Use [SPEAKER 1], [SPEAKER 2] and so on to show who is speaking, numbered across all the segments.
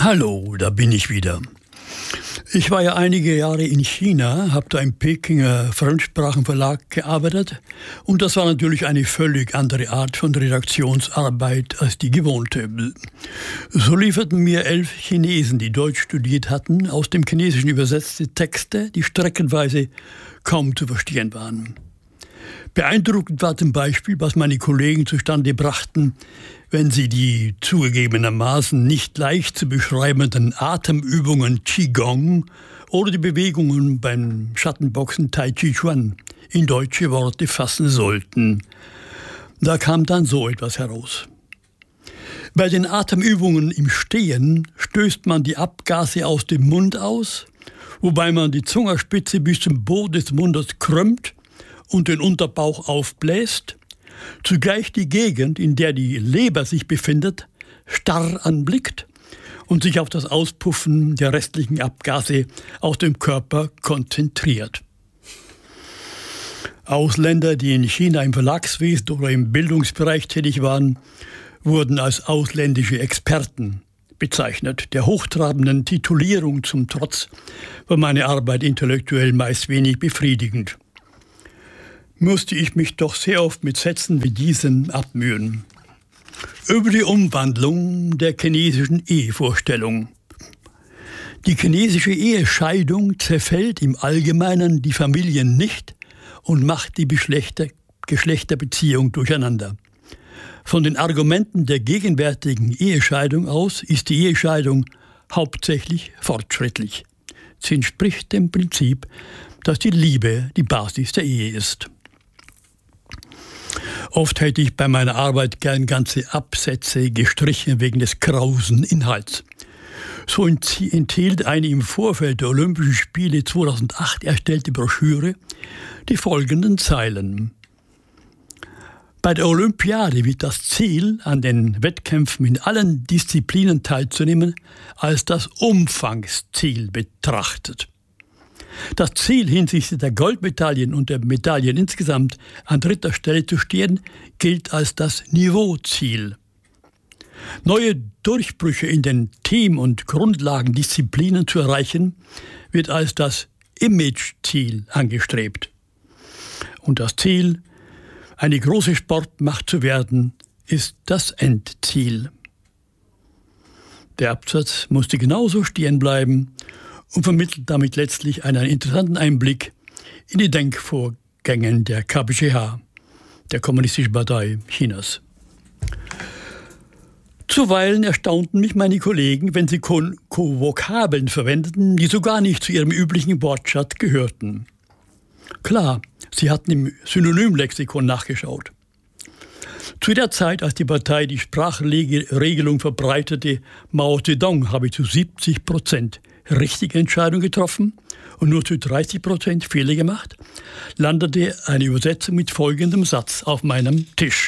[SPEAKER 1] Hallo, da bin ich wieder. Ich war ja einige Jahre in China, habe da im Pekinger Fremdsprachenverlag gearbeitet und das war natürlich eine völlig andere Art von Redaktionsarbeit als die gewohnte. So lieferten mir 11 Chinesen, die Deutsch studiert hatten, aus dem Chinesischen übersetzte Texte, die streckenweise kaum zu verstehen waren. Beeindruckend war zum Beispiel, was meine Kollegen zustande brachten, wenn sie die zugegebenermaßen nicht leicht zu beschreibenden Atemübungen Qigong oder die Bewegungen beim Schattenboxen Tai Chi Chuan in deutsche Worte fassen sollten. Da kam dann so etwas heraus. Bei den Atemübungen im Stehen stößt man die Abgase aus dem Mund aus, wobei man die Zungenspitze bis zum Boden des Mundes krümmt und den Unterbauch aufbläst, zugleich die Gegend, in der die Leber sich befindet, starr anblickt und sich auf das Auspuffen der restlichen Abgase aus dem Körper konzentriert. Ausländer, die in China im Verlagswesen oder im Bildungsbereich tätig waren, wurden als ausländische Experten bezeichnet. Der hochtrabenden Titulierung zum Trotz war meine Arbeit intellektuell meist wenig befriedigend. Musste ich mich doch sehr oft mit Sätzen wie diesen abmühen. Über die Umwandlung der chinesischen Ehevorstellung. Die chinesische Ehescheidung zerfällt im Allgemeinen die Familien nicht und macht die Geschlechterbeziehung durcheinander. Von den Argumenten der gegenwärtigen Ehescheidung aus ist die Ehescheidung hauptsächlich fortschrittlich. Sie entspricht dem Prinzip, dass die Liebe die Basis der Ehe ist. Oft hätte ich bei meiner Arbeit gern ganze Absätze gestrichen wegen des krausen Inhalts. So enthielt eine im Vorfeld der Olympischen Spiele 2008 erstellte Broschüre die folgenden Zeilen. Bei der Olympiade wird das Ziel, an den Wettkämpfen in allen Disziplinen teilzunehmen, als das Umfangsziel betrachtet. Das Ziel hinsichtlich der Goldmedaillen und der Medaillen insgesamt an dritter Stelle zu stehen, gilt als das Niveauziel. Neue Durchbrüche in den Team- und Grundlagendisziplinen zu erreichen, wird als das Imageziel angestrebt. Und das Ziel, eine große Sportmacht zu werden, ist das Endziel. Der Absatz musste genauso stehen bleiben und vermittelt damit letztlich einen interessanten Einblick in die Denkvorgänge der KPCH, der Kommunistischen Partei Chinas. Zuweilen erstaunten mich meine Kollegen, wenn sie Vokabeln verwendeten, die so gar nicht zu ihrem üblichen Wortschatz gehörten. Klar, sie hatten im Synonymlexikon nachgeschaut. Zu der Zeit, als die Partei die Sprachregelung verbreitete, Mao Zedong habe zu 70% richtige Entscheidung getroffen und nur zu 30% Fehler gemacht, landete eine Übersetzung mit folgendem Satz auf meinem Tisch.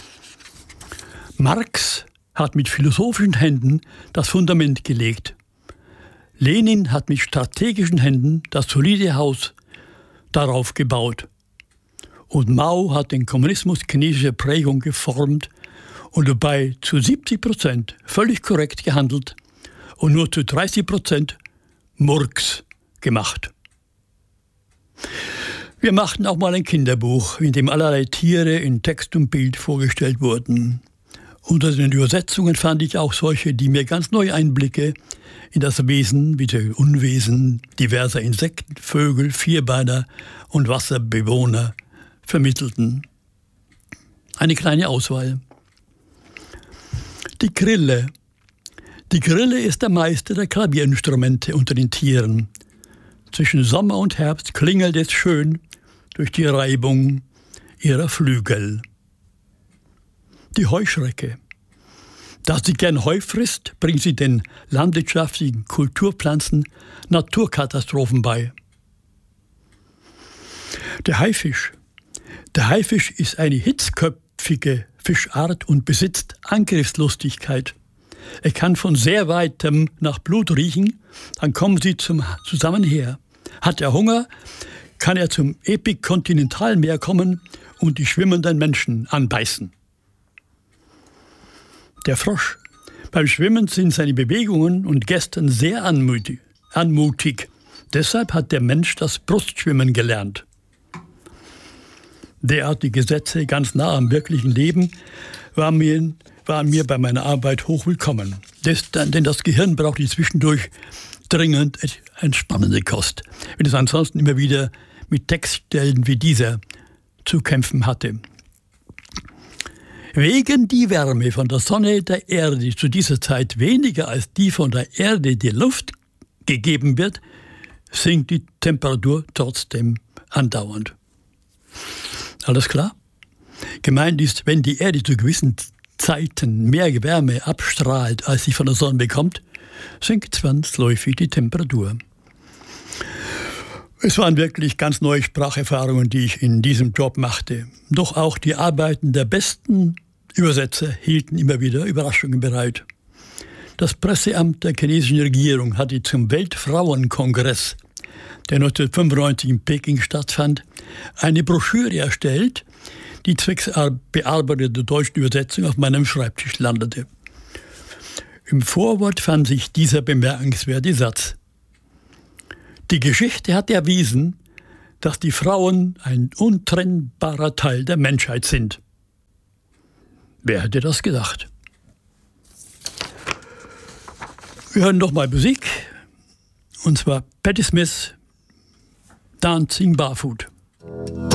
[SPEAKER 1] Marx hat mit philosophischen Händen das Fundament gelegt. Lenin hat mit strategischen Händen das solide Haus darauf gebaut. Und Mao hat den Kommunismus chinesischer Prägung geformt und dabei zu 70% völlig korrekt gehandelt und nur zu 30% Murks gemacht. Wir machten auch mal ein Kinderbuch, in dem allerlei Tiere in Text und Bild vorgestellt wurden. Unter den Übersetzungen fand ich auch solche, die mir ganz neue Einblicke in das Wesen, wie die Unwesen diverser Insekten, Vögel, Vierbeiner und Wasserbewohner vermittelten. Eine kleine Auswahl. Die Grille. Die Grille ist der Meister der Klavierinstrumente unter den Tieren. Zwischen Sommer und Herbst klingelt es schön durch die Reibung ihrer Flügel. Die Heuschrecke. Da sie gern Heu frisst, bringt sie den landwirtschaftlichen Kulturpflanzen Naturkatastrophen bei. Der Haifisch. Der Haifisch ist eine hitzköpfige Fischart und besitzt Angriffslustigkeit. Er kann von sehr weitem nach Blut riechen, dann kommen sie zusammen her. Hat er Hunger, kann er zum Epikkontinentalmeer kommen und die schwimmenden Menschen anbeißen. Der Frosch. Beim Schwimmen sind seine Bewegungen und Gesten sehr anmutig. Deshalb hat der Mensch das Brustschwimmen gelernt. Derartige Sätze ganz nah am wirklichen Leben waren mir bei meiner Arbeit hochwillkommen. Denn das Gehirn braucht zwischendurch dringend entspannende Kost, wenn es ansonsten immer wieder mit Textstellen wie dieser zu kämpfen hatte. Wegen die Wärme von der Sonne der Erde zu dieser Zeit weniger als die von der Erde der Luft gegeben wird, sinkt die Temperatur trotzdem andauernd. Alles klar? Gemeint ist, wenn die Erde zu gewissen Zeiten mehr Wärme abstrahlt, als sie von der Sonne bekommt, sinkt zwangsläufig die Temperatur. Es waren wirklich ganz neue Spracherfahrungen, die ich in diesem Job machte. Doch auch die Arbeiten der besten Übersetzer hielten immer wieder Überraschungen bereit. Das Presseamt der chinesischen Regierung hatte zum Weltfrauenkongress, der 1995 in Peking stattfand, eine Broschüre erstellt, die zwecks bearbeiteter deutschen Übersetzung auf meinem Schreibtisch landete. Im Vorwort fand sich dieser bemerkenswerte Satz: Die Geschichte hat erwiesen, dass die Frauen ein untrennbarer Teil der Menschheit sind. Wer hätte das gedacht? Wir hören nochmal Musik, und zwar Patti Smith, Dancing Barefoot.